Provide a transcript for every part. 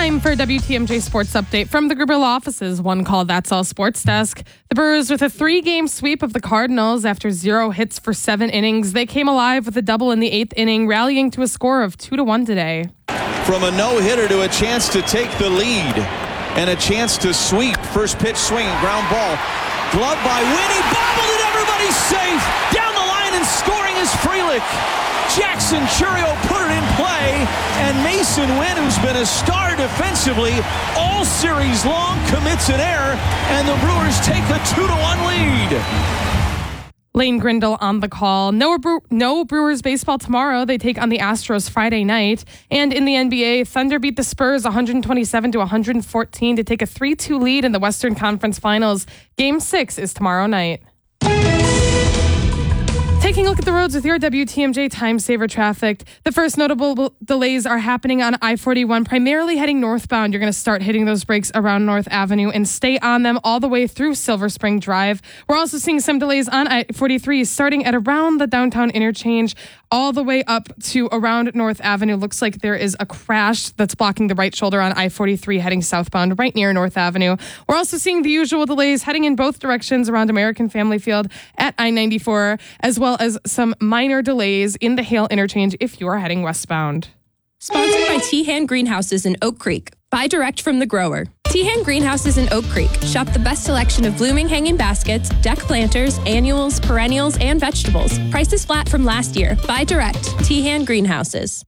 Time for a WTMJ Sports Update from the Gruber Law Office's One Call That's All Sports Desk. The Brewers with a 3-game sweep of the Cardinals after 0 hits for 7 innings. They came alive with a double in the 8th inning, rallying to a score of 2-1 today. From a no-hitter to a chance to take the lead and a chance to sweep. First pitch swing, ground ball. Glove by Winnie, bobbled it, everybody's safe. Down the line and scoring is Frelick. Jackson Churio put it in play, and Mason Wynn, who's been a star defensively all series long, commits an error, and the Brewers take a 2-1 lead. Lane Grindle on the call. No Brewers baseball tomorrow. They take on the Astros Friday night. And in the NBA, Thunder beat the Spurs 127-114 to take a 3-2 lead in the Western Conference Finals. Game 6 is tomorrow night. Taking a look at the roads with your WTMJ Time Saver traffic. The first notable delays are happening on I-41, primarily heading northbound. You're going to start hitting those brakes around North Avenue and stay on them all the way through Silver Spring Drive. We're also seeing some delays on I-43 starting at around the downtown interchange all the way up to around North Avenue. Looks like there is a crash that's blocking the right shoulder on I-43 heading southbound right near North Avenue. We're also seeing the usual delays heading in both directions around American Family Field at I-94, as well as some minor delays in the Hale interchange if you are heading westbound. Sponsored by Tehan Greenhouses in Oak Creek. Buy direct from the grower. Tehan Greenhouses in Oak Creek. Shop the best selection of blooming hanging baskets, deck planters, annuals, perennials, and vegetables. Prices flat from last year. Buy direct. Tehan Greenhouses.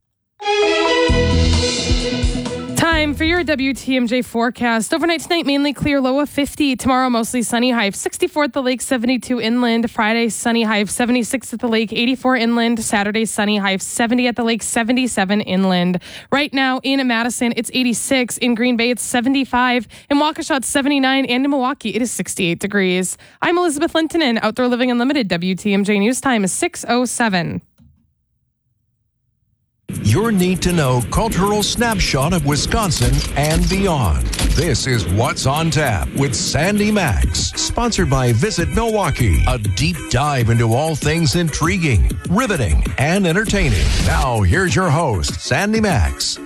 Time for your WTMJ forecast. Overnight tonight, mainly clear, low of 50. Tomorrow, mostly sunny, high of 64 at the lake, 72 inland. Friday, sunny, high of 76 at the lake, 84 inland. Saturday, sunny, high of 70 at the lake, 77 inland. Right now in Madison, it's 86. In Green Bay, it's 75. In Waukesha, it's 79. And in Milwaukee, it is 68 degrees. I'm Elizabeth Lintonen, Outdoor Living Unlimited. WTMJ News Time is 6:07. Your need-to-know cultural snapshot of Wisconsin and beyond. This is What's on Tap with Sandy Max, sponsored by Visit Milwaukee, a deep dive into all things intriguing, riveting, and entertaining. Now, here's your host, Sandy Max.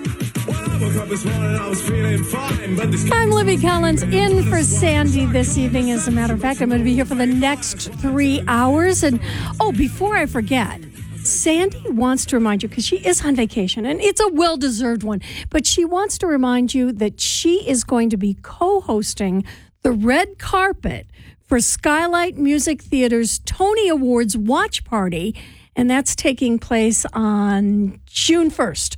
I'm Libby Collins in for Sandy this evening. As a matter of fact, I'm going to be here for the next 3 hours. And, before I forget, Sandy wants to remind you, because she is on vacation, and it's a well-deserved one, but she wants to remind you that she is going to be co-hosting the red carpet for Skylight Music Theater's Tony Awards watch party, and that's taking place on June 1st.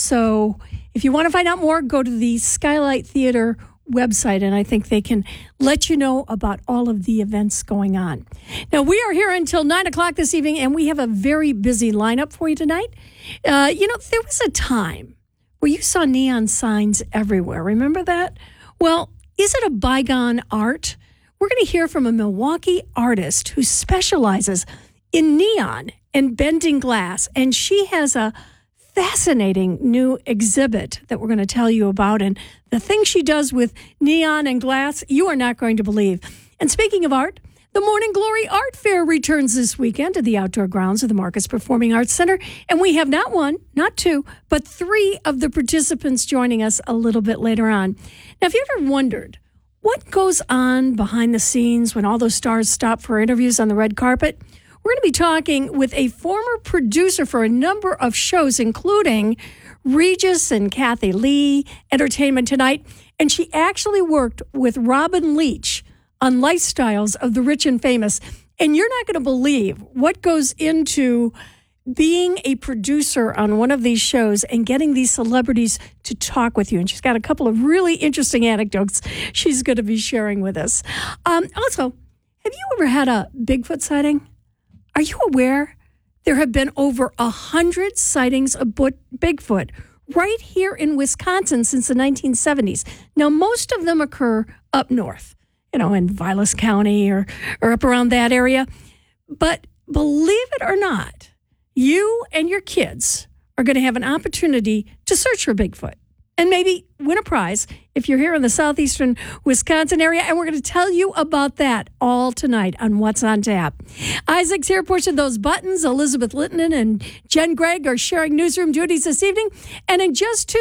So if you want to find out more, go to the Skylight Theater website, and I think they can let you know about all of the events going on. Now, we are here until 9 o'clock this evening, and we have a very busy lineup for you tonight. There was a time where you saw neon signs everywhere. Remember that? Well, is it a bygone art? We're going to hear from a Milwaukee artist who specializes in neon and bending glass, and she has a fascinating new exhibit that we're going to tell you about. And the thing she does with neon and glass, you are not going to believe. And speaking of art, the Morning Glory Art Fair returns this weekend to the outdoor grounds of the Marcus Performing Arts Center. And we have not one, not two, but 3 of the participants joining us a little bit later on. Now, if you ever wondered what goes on behind the scenes when all those stars stop for interviews on the red carpet, we're going to be talking with a former producer for a number of shows, including Regis and Kathy Lee, Entertainment Tonight, and she actually worked with Robin Leach on Lifestyles of the Rich and Famous. And you're not going to believe what goes into being a producer on one of these shows and getting these celebrities to talk with you. And she's got a couple of really interesting anecdotes she's going to be sharing with us. Also, have you ever had a Bigfoot sighting? Are you aware there have been over 100 sightings of Bigfoot right here in Wisconsin since the 1970s? Now, most of them occur up north, in Vilas County or up around that area. But believe it or not, you and your kids are going to have an opportunity to search for Bigfoot and maybe win a prize if you're here in the southeastern Wisconsin area. And we're going to tell you about that all tonight on What's on Tap. Isaac's here pushing those buttons. Elizabeth Lintonen and Jen Gregg are sharing newsroom duties this evening. And in just 2